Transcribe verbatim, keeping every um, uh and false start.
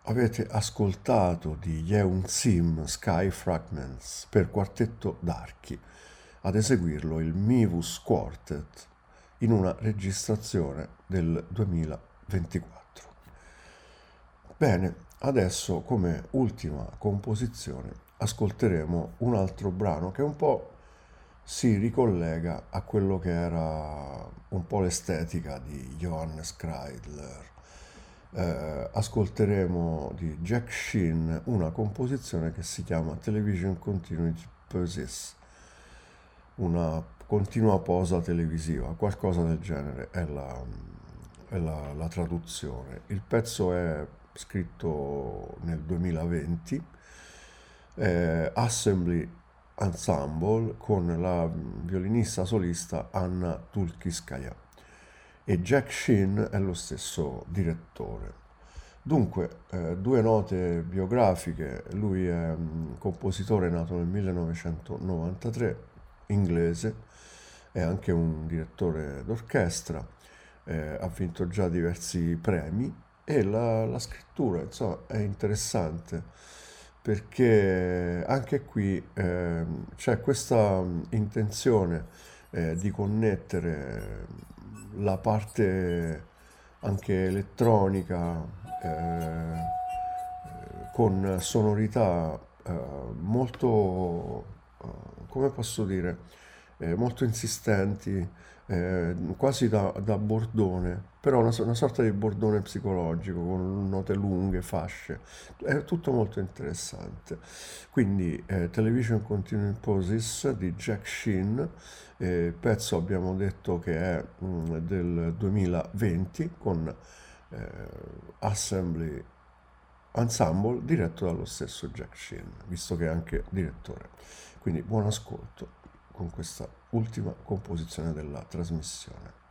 Avete ascoltato di Yeun Sim Sky Fragments per quartetto d'archi, ad eseguirlo il Mivus Quartet in una registrazione del duemilaventiquattro. Bene, adesso come ultima composizione ascolteremo un altro brano che un po' si ricollega a quello che era un po' l'estetica di Johannes Kreidler. Eh, ascolteremo di Jack Sheen una composizione che si chiama Television Continuity Poses, una continua posa televisiva, qualcosa del genere è la, è la, la traduzione. Il pezzo è scritto nel duemilaventi, eh, Assembly Ensemble con la violinista solista Anna Tulkiskaya e Jack Sheen è lo stesso direttore. Dunque, eh, due note biografiche: lui è un compositore nato nel millenovecentonovantatré, inglese, è anche un direttore d'orchestra, eh, ha vinto già diversi premi e la, la scrittura, insomma, è interessante perché anche qui eh, c'è questa mh, intenzione eh, di connettere la parte anche elettronica eh, con sonorità eh, molto, eh, come posso dire, eh, molto insistenti, eh, quasi da, da bordone, però una, una sorta di bordone psicologico con note lunghe, fasce. È tutto molto interessante. Quindi eh, Television Continuing Poses di Jack Sheen, eh, pezzo abbiamo detto che è mh, del duemilaventi con eh, Assembly Ensemble diretto dallo stesso Jack Sheen, visto che è anche direttore. Quindi buon ascolto con questa ultima composizione della trasmissione.